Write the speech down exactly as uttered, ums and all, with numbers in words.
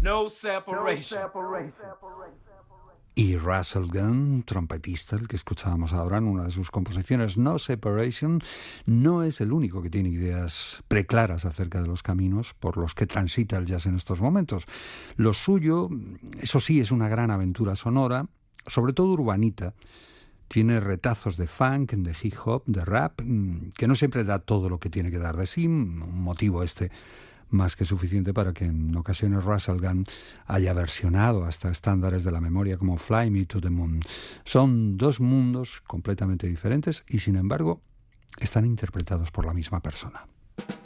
No separation. Y Russell Gunn, trompetista, el que escuchábamos ahora en una de sus composiciones, No Separation, no es el único que tiene ideas preclaras acerca de los caminos por los que transita el jazz en estos momentos. Lo suyo, eso sí, es una gran aventura sonora, sobre todo urbanita. Tiene retazos de funk, de hip hop, de rap, que no siempre da todo lo que tiene que dar de sí, un motivo este más que suficiente para que en ocasiones Russell Gunn haya versionado hasta estándares de la memoria como Fly Me to the Moon. Son dos mundos completamente diferentes y sin embargo están interpretados por la misma persona.